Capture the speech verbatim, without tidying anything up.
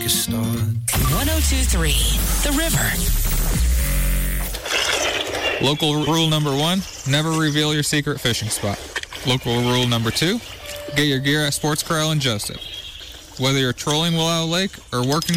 start. one oh two point three, The River. Local rule number one, never reveal your secret fishing spot. Local rule number two, get your gear at Sports Corral in Joseph. Whether you're trolling Willow Lake or working